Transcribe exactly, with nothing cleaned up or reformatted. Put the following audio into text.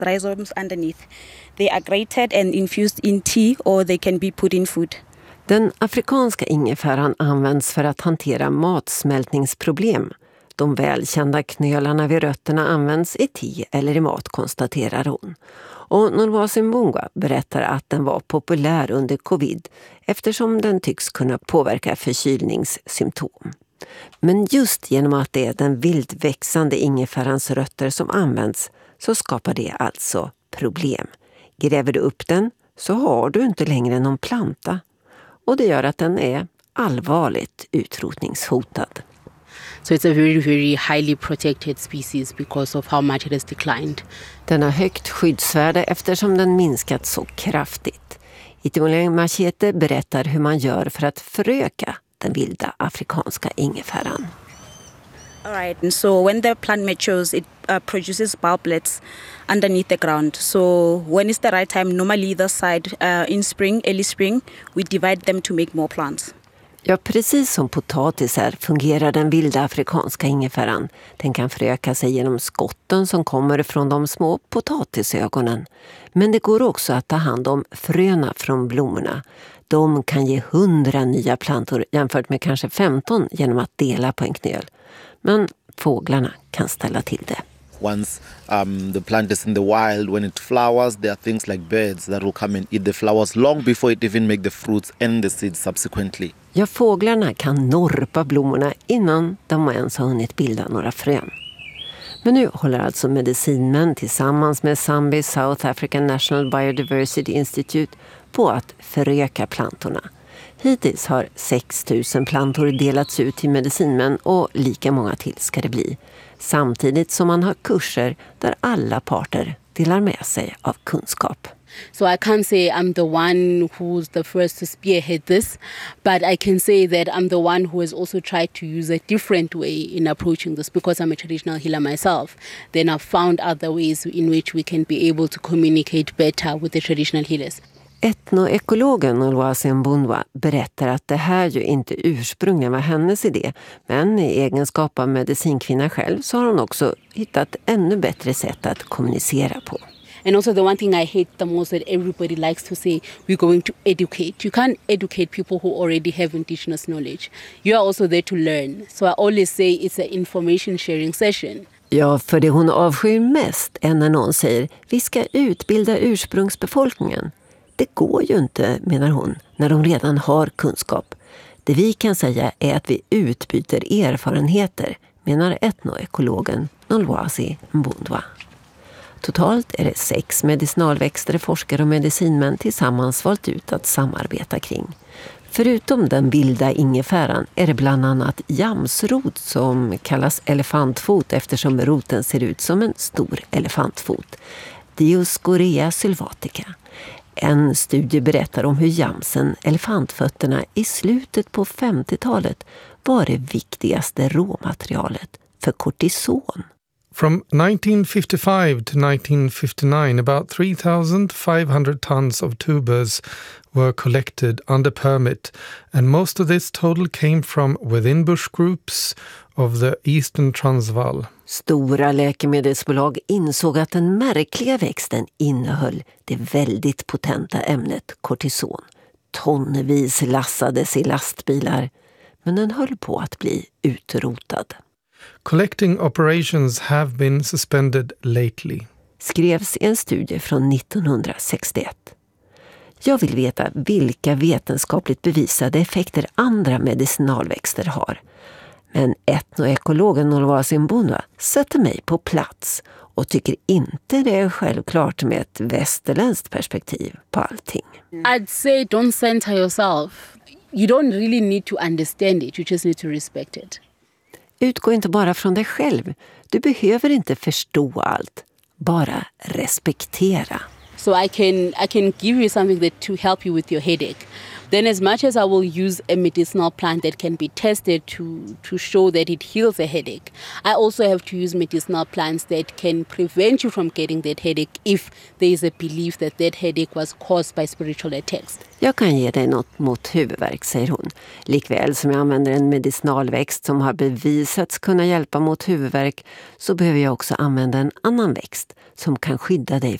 rhizomes underneath. They are grated and infused in tea or they can be put in food. Den afrikanska ingefäran används för att hantera matsmältningsproblem. De välkända knölarna vid rötterna används i te eller i mat, konstaterar hon. Och Nolwasi Mbungwa berättar att den var populär under covid eftersom den tycks kunna påverka förkylningssymptom. Men just genom att det är den vildväxande ingefärans rötter som används så skapar det alltså problem. Gräver du upp den så har du inte längre någon planta. Och det gör att den är allvarligt utrotningshotad. So it's a very, very highly protected species because of how much it has declined. Den har högt skyddsvärde eftersom den minskat så kraftigt. Itimoleng Machete berättar hur man gör för att föröka den vilda afrikanska ingefäran. All right, and so when the plant matures, it uh, produces bulblets underneath the ground. So when it's the right time, normally either side uh, in spring, early spring, we divide them to make more plants. Ja, precis som potatisar fungerar den vilda afrikanska ingefäran. Den kan föröka sig genom skotten som kommer från de små potatisögonen. Men det går också att ta hand om fröna från blommorna. De kan ge hundra nya plantor jämfört med kanske femton genom att dela på en knöl. Men fåglarna kan ställa till det. Once um, the plant is in the wild, when it flowers, there are things like birds that will come and eat the flowers long before it even make the fruits and the seeds subsequently. Ja, fåglarna kan norpa blommorna innan de ens har hunnit bilda några frön. Men nu håller alltså medicinmän tillsammans med Zambia South African National Biodiversity Institute på att föröka plantorna. Hittills har sex tusen plantor delats ut till medicinmän och lika många till ska det bli. Samtidigt som man har kurser där alla parter delar med sig av kunskap. So I can't say I'm the one who's the first to spearhead this, but I can say that I'm the one who has also tried to use a different way in approaching this because I'm a traditional healer myself. Then I've found other ways in which we can be able to communicate better with the traditional healers. Etnoekologen Nolwasi Mbungwa berättar att det här ju inte ursprungligen var hennes idé, men i egenskap av medicinkvinna själv så har hon också hittat ännu bättre sätt att kommunicera på. And also the one thing I hate the most that everybody likes to say, we're going to educate. You can't educate people who already have indigenous knowledge. You are also there to learn. So I always say it's an information sharing session. Ja, för det hon avskyr mest är när någon säger vi ska utbilda ursprungsbefolkningen. Det går ju inte, menar hon, när de redan har kunskap. Det vi kan säga är att vi utbyter erfarenheter, menar etnoekologen Nolwasi Mbungwa. Totalt är det sex medicinalväxter, forskare och medicinmän tillsammans valt ut att samarbeta kring. Förutom den vilda ingefäran är det bland annat jamsrot som kallas elefantfot eftersom roten ser ut som en stor elefantfot. Dioscorea sylvatica. En studie berättar om hur jamsen, elefantfötterna, i slutet på femtiotalet var det viktigaste råmaterialet för kortison. From nineteen fifty-five to nineteen fifty-nine, about three thousand five hundred tons of tubers were collected under permit, and most of this total came from within bush groups of the Eastern Transvaal. Stora läkemedelsbolag insåg att den märkliga växten innehöll det väldigt potenta ämnet kortison. Tonvis lassades i lastbilar, men den höll på att bli utrotad. Collecting operations have been suspended lately. Skrevs i en studie från nittonhundrasextioett. Jag vill veta vilka vetenskapligt bevisade effekter andra medicinalväxter har. Men etnoekologen Nolwasi Mbungwa sätter mig på plats och tycker inte det är självklart med ett västerländskt perspektiv på allting. I'd say don't center yourself. You don't really need to understand it, you just need to respect it. Utgå inte bara från dig själv. Du behöver inte förstå allt. Bara respektera. So I can I can give you something that to help you with your headache. then as much as I will use a medicinal plant that can be tested to, to show that it heals a headache, I also have to use medicinal plants that can prevent you from getting that headache if there is a belief that that headache was caused by spiritual attacks. Jag kan ge dig något mot huvudvärk, säger hon. Likväl som jag använder en medicinalväxt som har bevisats kunna hjälpa mot huvudvärk, så behöver jag också använda en annan växt som kan skydda dig